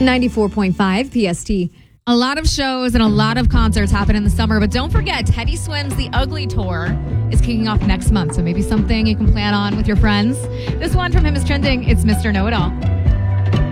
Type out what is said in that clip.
94.5 PST. A lot of shows and a lot of concerts happen in the summer, but don't forget, Teddy Swims' The Ugly Tour is kicking off next month, so maybe something you can plan on with your friends. This one from him is trending. It's Mr. Know-It-All.